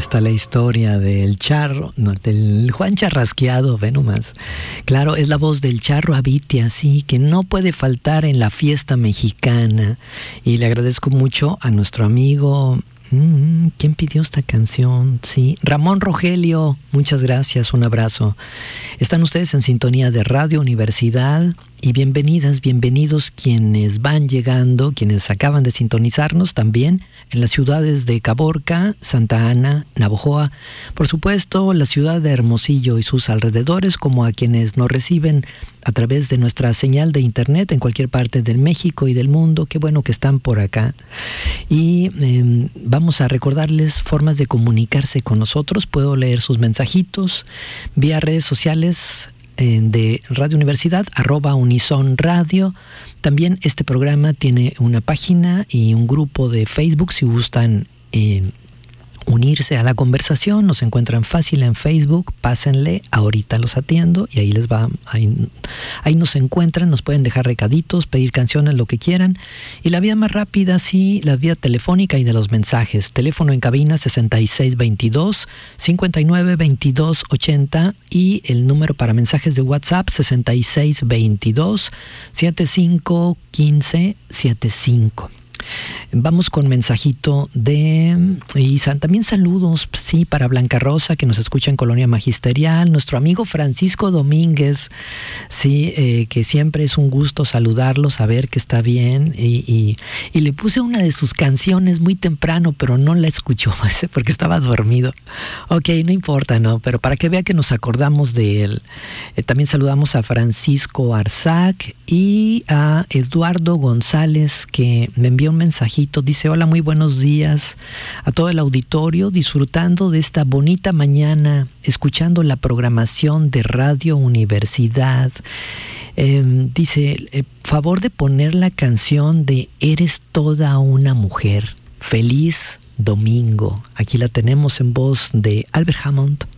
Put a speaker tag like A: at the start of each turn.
A: está la historia del Charro, no, del Juan Charrasqueado, ve nomás. Claro, es la voz del Charro Abitia, sí, que no puede faltar en la fiesta mexicana. Y le agradezco mucho a nuestro amigo... ¿Quién pidió esta canción? Sí, Ramón Rogelio, muchas gracias, un abrazo. Están ustedes en sintonía de Radio Universidad y bienvenidas, bienvenidos quienes van llegando, quienes acaban de sintonizarnos también en las ciudades de Caborca, Santa Ana, Navojoa, por supuesto la ciudad de Hermosillo y sus alrededores, como a quienes nos reciben a través de nuestra señal de internet en cualquier parte del México y del mundo. Qué bueno que están por acá. Y vamos a recordarles formas de comunicarse con nosotros. Puedo leer sus mensajitos vía redes sociales de Radio Universidad, @Unison Radio. También este programa tiene una página y un grupo de Facebook. Si gustan unirse a la conversación, nos encuentran fácil en Facebook, pásenle, ahorita los atiendo y ahí les va, ahí nos encuentran, nos pueden dejar recaditos, pedir canciones, lo que quieran. Y la vía más rápida, sí, la vía telefónica y de los mensajes. Teléfono en cabina 6622-592280 y el número para mensajes de WhatsApp 6622-751575. Vamos con mensajito de... Y también saludos, sí, para Blanca Rosa, que nos escucha en Colonia Magisterial, nuestro amigo Francisco Domínguez, sí, que siempre es un gusto saludarlo, saber que está bien, y le puse una de sus canciones muy temprano, pero no la escuchó, porque estaba dormido. Ok, no importa, ¿no? Pero para que vea que nos acordamos de él. También saludamos a Francisco Arzac y a Eduardo González, que me envió un mensajito. Dice: hola, muy buenos días a todo el auditorio, disfrutando de esta bonita mañana, escuchando la programación de Radio Universidad. Dice, favor de poner la canción de Eres toda una mujer. Feliz domingo. Aquí la tenemos en voz de Albert Hammond